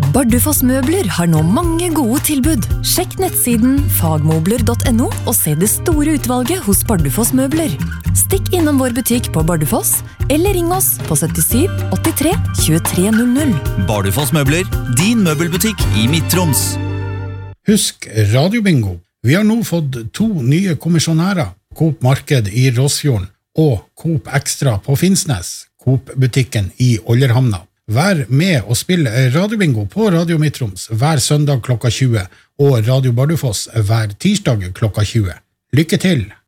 Bardufoss Møbler har nå mange gode tilbud. Sjekk nettsiden fagmobler.no og se det store utvalget hos Bardufoss Møbler. Stikk innom vår butikk på Bardufoss, eller ring oss på 77 83 2300. Bardufoss Møbler, din møbelbutikk i Midt-Troms. Husk Radiobingo. Vi har nå fått 2 nye kommisjonærer. Coop Marked i Rossfjorden og Coop Extra på Finnsnes, Coop-butikken i Ollerhamna. Vær med og spill Radiobingo på Radio Midt-Troms hver søndag klokka 20 og Radio Bardufoss hver tirsdag klokka 20. Lykke til!